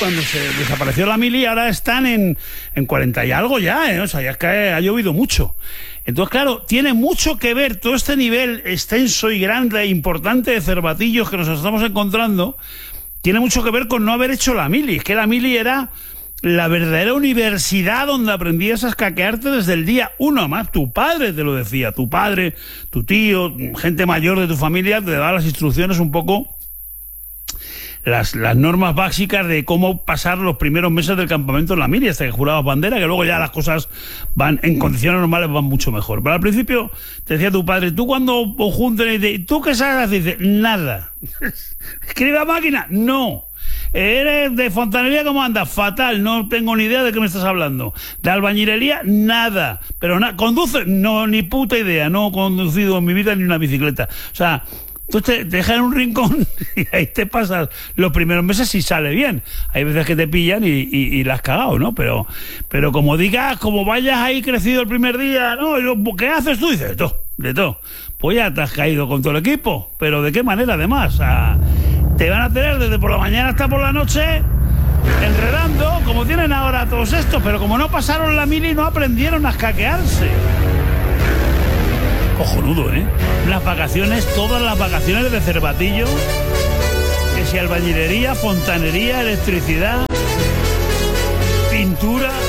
cuando se desapareció la mili, ahora están en 40 y algo ya, ¿eh? O sea, ya es que ha llovido mucho. Entonces, claro, tiene mucho que ver todo este nivel extenso y grande e importante de cervatillos que nos estamos encontrando, tiene mucho que ver con no haber hecho la mili. Es que la mili era la verdadera universidad donde aprendías a escaquearte desde el día uno. Más tu padre te lo decía, tu padre, tu tío, gente mayor de tu familia te daba las instrucciones un poco, las normas básicas de cómo pasar los primeros meses del campamento en la mili hasta que jurabas bandera, que luego ya las cosas van en condiciones normales, van mucho mejor. Pero al principio te decía tu padre, tú cuando os junten, ¿tú qué sabes? Dices, nada. ¿Escribe a máquina? No. ¿Eres de fontanería? ¿Cómo andas? Fatal, no tengo ni idea de qué me estás hablando. ¿De albañilería? Nada. Pero ¿conduce? No, ni puta idea. No he conducido en mi vida ni una bicicleta. O sea, tú te dejas en un rincón y ahí te pasas los primeros meses y sale bien. Hay veces que te pillan y la has cagado, ¿no? Pero como digas, como vayas ahí crecido el primer día, ¿no? ¿Qué haces tú? Dices, de todo. Pues ya te has caído con todo el equipo. Pero ¿de qué manera, además? O sea, te van a tener desde por la mañana hasta por la noche enredando, como tienen ahora todos estos, pero como no pasaron la mili, no aprendieron a escaquearse. Cojonudo, ¿eh? Las vacaciones, todas las vacaciones de cervatillo, que si albañilería, fontanería, electricidad, pintura,